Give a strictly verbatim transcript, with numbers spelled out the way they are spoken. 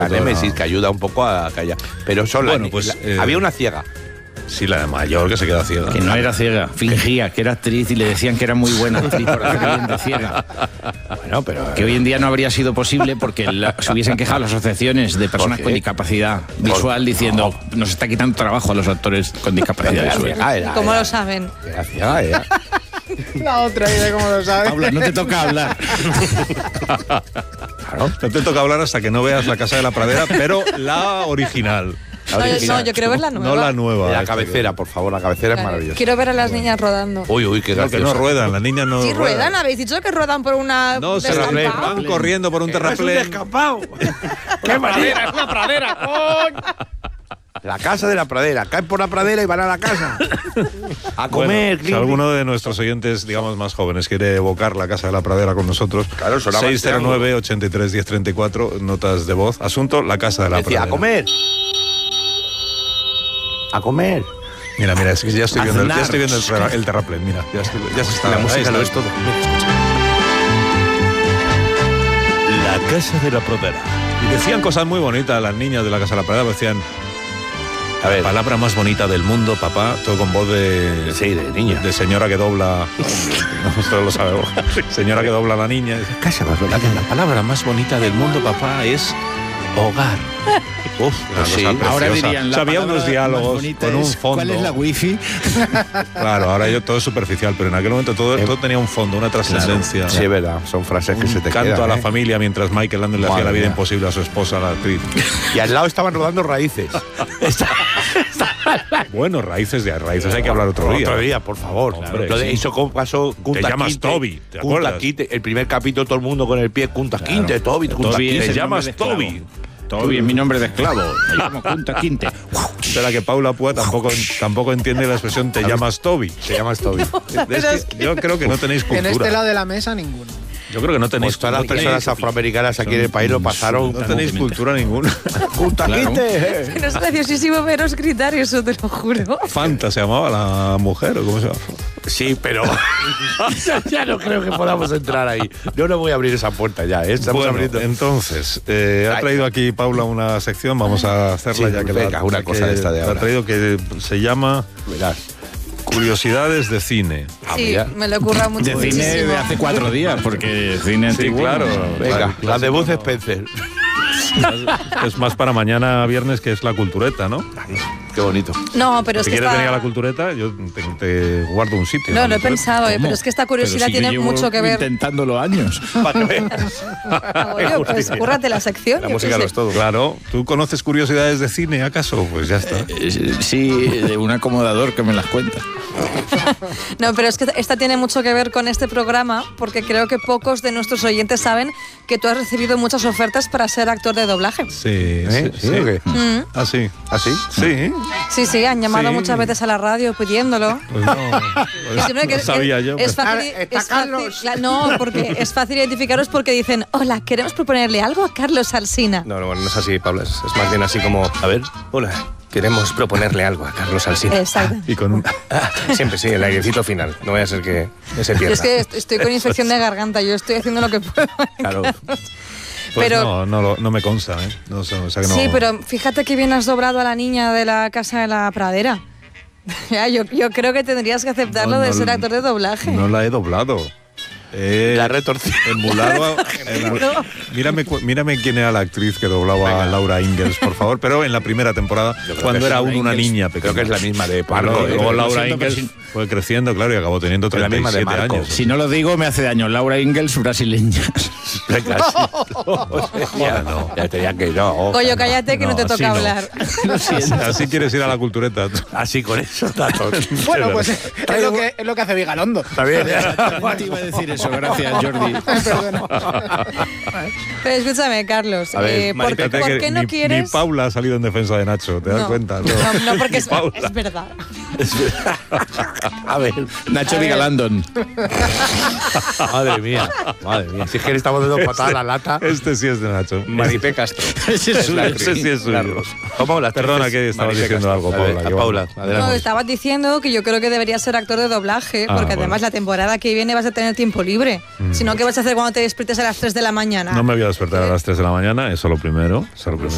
La némesis, que ayuda un poco a callar. Pero son Bueno, las, pues, la, eh, había una ciega. Sí, la mayor que se queda ciega. Que no era ciega, fingía que era actriz y le decían que era muy buena actriz por hacer bien de ciega. Bueno, pero... Que hoy en día no habría sido posible porque la, se hubiesen quejado las asociaciones de personas con discapacidad visual diciendo nos está quitando trabajo a los actores con discapacidad Era visual. ciega, era, ¿Cómo era, lo saben? Era ciega, era. La otra idea, como lo sabes. Paula, no te toca hablar. Claro. No te toca hablar hasta que no veas La Casa de la Pradera, pero la original. La No, original. no, yo quiero ver la nueva. No la nueva. La esta cabecera, por favor, la cabecera es Claro. maravillosa. Quiero ver a las niñas rodando. Uy, uy, qué que, no, que graciosa. no ruedan, las niñas no Sí, ruedan, habéis dicho que ruedan por una... No, se descampado. van, van corriendo por un terraplén. descampado. ¡Qué pradera! ¡Es una pradera! La casa de la pradera. Caen por la pradera y van a la casa. A comer. Bueno, si alguno de nuestros oyentes, digamos, más jóvenes quiere evocar La Casa de la Pradera con nosotros, Claro, sonaba seis cero nueve, ochenta y tres, diez treinta y cuatro, notas de voz. Asunto, La Casa de la Decía, Pradera. a comer. A comer. Mira, mira, es que ya estoy A viendo, el, ya cenar. estoy viendo el, terra- el terraplén, mira. Ya, estoy, ya se está. La ahí música está. lo es todo. La Casa de la Pradera. Y decían cosas muy bonitas las niñas de La Casa de la Pradera, decían... A ver. La palabra más bonita del mundo, papá, todo con voz de... Sí, de niña. De señora que dobla... Nosotros lo sabemos. Señora que dobla a la niña. Dice, casa más bonita. La palabra más bonita del mundo, papá, es hogar. Uf, Pues sí. Ahora dirían O la sea, había palabra unos diálogos más bonita con un es, fondo. ¿cuál es la wifi? Claro, ahora yo todo es superficial, pero en aquel momento todo, todo tenía un fondo, una trascendencia. Sí, es verdad. Son frases que se te Canto quedan. a la ¿eh? familia mientras Michael Landon le hacía Madre la vida mía. imposible a su esposa, la actriz. Y al lado estaban rodando raíces. Bueno, raíces de raíces hay que hablar otro día. Otro día, por favor. Hombre, Lo de sí. eso como pasó Kunta Te llamas Kinte. Toby, ¿te Kunta acuerdas? Kinte, el primer capítulo todo el mundo con el pie Kunta Kinte, Toby, Kunta Toby es Kinte. el Te llamas nombre de esclavo. Toby. Toby es mi nombre de esclavo. Me llamo Kunta Kinte. Espera que Paula Púa tampoco, tampoco entiende la expresión te llamas Toby. Te llamas Toby. Es que yo creo que no tenéis En cultura. este lado de la mesa, ninguno. Yo creo que no tenéis Pues todas las no tenéis- personas afroamericanas aquí en el país lo pasaron. No tenéis cultura ninguna. Kunta Claro. Kinte. No es graciosísimo veros gritar eso, te lo juro. Fanta se llamaba la mujer, ¿o cómo se llama? Sí, pero ya, ya no creo que podamos entrar ahí. Yo no voy a abrir esa puerta ya. ¿eh? Estamos Bueno, abriendo. entonces, eh, ha traído aquí Paula una sección, vamos a hacerla Sí, ya que venga, la, una que cosa de esta de la ahora. ha traído que se llama Verás. Curiosidades de cine. Sí, mira. me lo ocurra mucho. De cine de muchísimo. hace cuatro días, porque cine Sí, antiguo. claro. Venga, Claro, la de Buzz Spencer. Es más para mañana viernes, que es la cultureta, ¿no? Qué bonito. No, pero es Si que quieres está... venir a la cultureta, yo te, te guardo un sitio. No, La lo he cultureta. pensado, eh, ¿Cómo? pero es que esta curiosidad Pero si yo tiene llevo mucho que ver. intentándolo años. Oye, pues cúrrate la sección. La yo música qué lo sé. es todo. Claro, ¿tú conoces curiosidades de cine, acaso? Pues ya está. Eh, Sí, de un acomodador que me las cuenta. No, pero es que esta tiene mucho que ver con este programa, porque creo que pocos de nuestros oyentes saben que tú has recibido muchas ofertas para ser actor de doblaje. Sí, ¿Eh? sí, ¿Sí o qué? Mm. Ah, sí. ¿Así? Sí. Sí, sí, han llamado Sí. muchas veces a la radio pidiéndolo. Pues no, Y pues siempre que no sabía es, yo. Es pero- fácil, Ah, está es fácil- Carlos. cla- no, porque es fácil identificaros porque dicen, hola, queremos proponerle algo a Carlos Alsina. No, no, bueno, no es así, Paula. Es, es más bien así como, a ver, hola, queremos proponerle algo a Carlos Alsina. Exacto. Y con un... Ah, siempre sí, el airecito final. No vaya a ser que se Yo pierda. es que est- estoy con infección de garganta, yo estoy haciendo lo que puedo. Claro. Pues pero- no, no, lo- no me consta, ¿eh? No, sé, o sea que no... Sí, pero fíjate que bien has doblado a la niña de la Casa de la Pradera. Ya, yo, yo creo que tendrías que aceptarlo No, de no, ser actor de doblaje. No la he doblado. Eh, La retorcida. Emulado a- emu- mírame, cu- mírame quién era la actriz que doblaba Venga. a Laura Ingalls, por favor, pero en la primera temporada, Yo creo cuando que era es aún Laura una Ingalls. niña pequeña. Creo que es la misma de Claro, Pardo. ¿eh? luego Lo Laura siento, pero Ingalls fue creciendo, claro, y acabó teniendo Es la treinta y misma de siete Marco. años. Si no lo digo, me hace daño. Laura Ingalls, brasileña. Venga, sí. Ya no, ya tenía que no. Coño, cállate que no, No, te así toca no. hablar. Así quieres ir a la cultureta. Así con eso, datos. Bueno, pues es lo que, es lo que hace Vigalondo. Está bien. Te iba a decir eso, gracias, Jordi. Perdona. Pero escúchame, Carlos, A ver, eh, ¿por, qué- Fíjate por que qué no ni, quieres...? Ni Paula ha salido en defensa de Nacho, ¿te das No. cuenta? No, no, porque Ni es, Paula. es verdad. A ver. Nacho A ver. Vigalandon. Madre mía. Madre mía. Si es que le estamos dando patada a la lata. Este sí es de Nacho. Maripé Castro. Ese es la suyo. Ese sí es suyo. Carlos. ¿Cómo la Perdona que estabas Maripé diciendo algo, A ver, Paula. a que Paula, vamos. adelante. No, estabas diciendo que yo creo que deberías ser actor de doblaje, Ah, porque bueno. además la temporada que viene vas a tener tiempo libre. Si no, ¿qué vas a hacer cuando te despiertes a las tres de la mañana? No me voy a despertar a las tres de la mañana, eso lo primero. Eso lo primero.